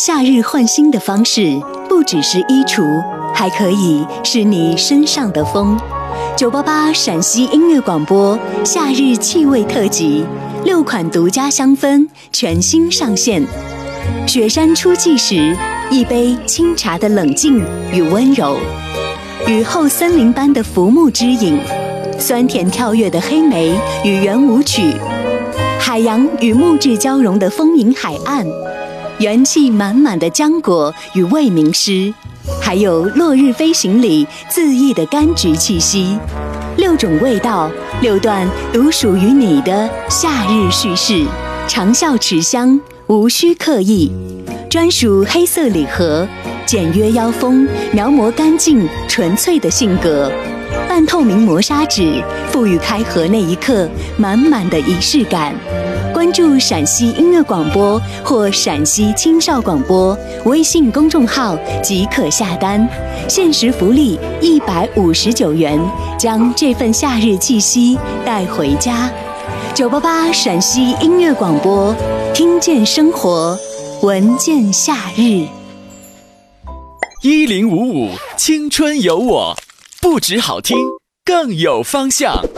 夏日换新的方式，不只是衣橱，还可以是你身上的风。988陕西音乐广播夏日气味特辑，6款独家香氛全新上线。雪山初霁时，一杯清茶的冷静与温柔；雨后森林般的浮木之影，酸甜跳跃的黑莓与圆舞曲，海洋与木质交融的丰盈海岸，元气满满的浆果与未名诗，还有落日飞行里恣意的柑橘气息。6种味道，6段独属于你的夏日叙事，长效持香，无需刻意。专属黑色礼盒，简约腰封，描摹干净纯粹的性格。半透明磨砂纸，赋予开盒那一刻满满的仪式感。关注陕西音乐广播或陕西青少广播微信公众号即可下单，限时福利159元，将这份夏日气息带回家。988陕西音乐广播，听见生活，闻见夏日。 1055青春有我，不止好听，更有方向。